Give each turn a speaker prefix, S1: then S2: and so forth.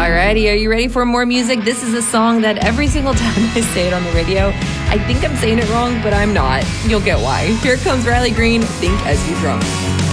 S1: Alrighty, are you ready for more music? This is a song that every single time I say it on the radio, I think I'm saying it wrong, but I'm not. You'll get why. Here comes Riley Green, Think As You Drum.